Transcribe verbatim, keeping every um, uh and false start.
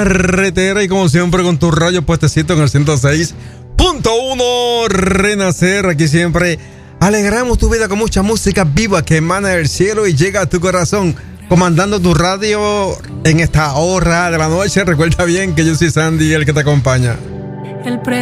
Carretera y como siempre con tu radio puestecito en el ciento seis punto uno Renacer. Aquí siempre alegramos tu vida con mucha música viva que emana del cielo y llega a tu corazón, comandando tu radio en esta hora de la noche. Recuerda bien que yo soy Sandy, el que te acompaña. El pre